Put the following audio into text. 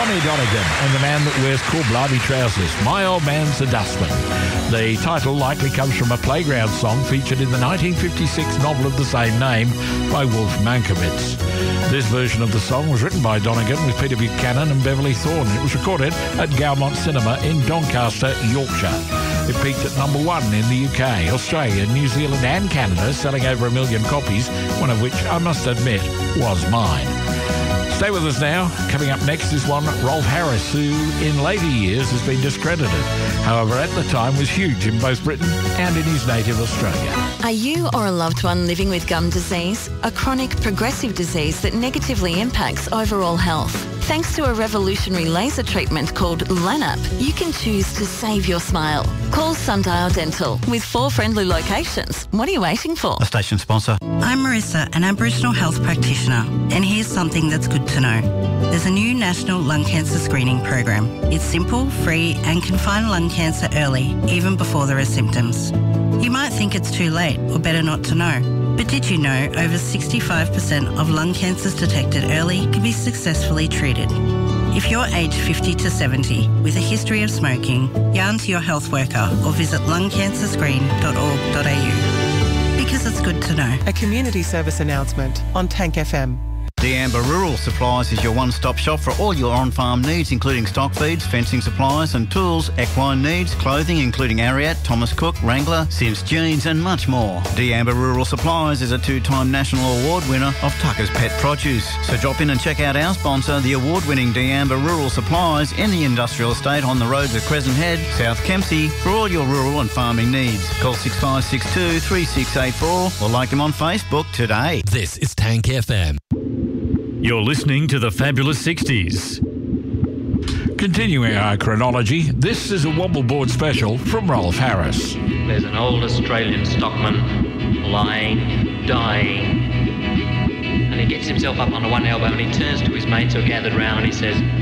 Tommy Donegan and the man that wears cool bloody trousers. My Old Man's a Dustman. The title likely comes from a playground song featured in the 1956 novel of the same name by Wolf Mankiewicz. This version of the song was written by Donegan with Peter Buchanan and Beverly Thorne. It was recorded at Gaumont Cinema in Doncaster, Yorkshire. It peaked at number 1 in the UK, Australia, New Zealand and Canada, selling over 1 million copies, one of which, I must admit, was mine. Stay with us now. Coming up next is one Rolf Harris, who in later years has been discredited. However, at the time was huge in both Britain and in his native Australia. Are you or a loved one living with gum disease? A chronic progressive disease that negatively impacts overall health. Thanks to a revolutionary laser treatment called LANAP, you can choose to save your smile. Call Sundial Dental with 4 friendly locations. What are you waiting for? A station sponsor. I'm Marissa, an Aboriginal health practitioner, and here's something that's good to know. There's a new national lung cancer screening program. It's simple, free, and can find lung cancer early, even before there are symptoms. You might think it's too late or better not to know. But did you know over 65% of lung cancers detected early can be successfully treated? If you're aged 50 to 70 with a history of smoking, yarn to your health worker or visit lungcancerscreen.org.au. Because it's good to know. A community service announcement on Tank FM. D'Amber Rural Supplies is your one-stop shop for all your on-farm needs, including stock feeds, fencing supplies and tools, equine needs, clothing including Ariat, Thomas Cook, Wrangler, Sims Jeans and much more. D'Amber Rural Supplies is a 2-time national award winner of Tucker's Pet Produce. So drop in and check out our sponsor, the award-winning D'Amber Rural Supplies in the industrial estate on the roads of Crescent Head, South Kempsey for all your rural and farming needs. Call 6562 3684 or like them on Facebook today. This is Tank FM. You're listening to the Fabulous 60s. Continuing our chronology, this is a Wobbleboard special from Rolf Harris. There's an old Australian stockman lying, dying, and he gets himself up on one elbow and he turns to his mates who are gathered round and he says,